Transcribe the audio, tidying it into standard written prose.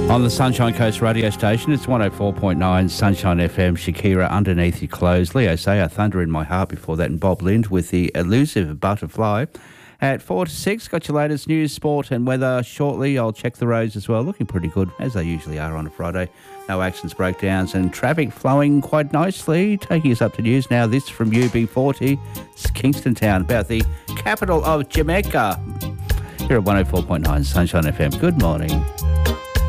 On the Sunshine Coast radio station, it's 104.9 Sunshine FM. Shakira, Underneath Your Clothes. Leo Sayer, Thunder in My Heart before that, and Bob Lind with The Elusive Butterfly. At 4 to 6, got your latest news, sport and weather shortly. I'll check the roads as well. Looking pretty good, as they usually are on a Friday. No accidents, breakdowns, and traffic flowing quite nicely. Taking us up to news now, this from UB40. It's Kingston Town, about the capital of Jamaica. Here at 104.9 Sunshine FM. Good morning.